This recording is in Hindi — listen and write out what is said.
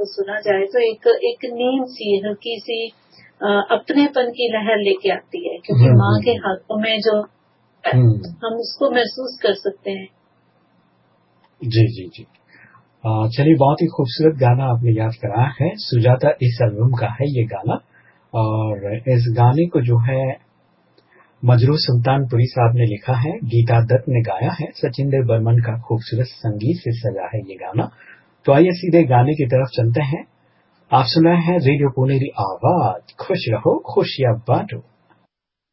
को सुना जाए तो एक एक नींद सी, हल्की सी अपनेपन की लहर लेके आती है, क्योंकि माँ के हाथों में जो हम उसको महसूस कर सकते हैं। जी जी जी। चलिए, बहुत ही खूबसूरत गाना आपने याद कराया है। सुजाता इस एल्बम का है ये गाना, और इस गाने को जो है मजरू सुल्तानपुरी साहब ने लिखा है, गीता दत्त ने गाया है, सचिंदर बर्मन का खूबसूरत संगीत से सजा है ये गाना। तो आइए सीधे गाने की तरफ चलते हैं। आप सुन रहे हैं रेडियो पुनेरी आवाज, खुश रहो खुशियां बांटो।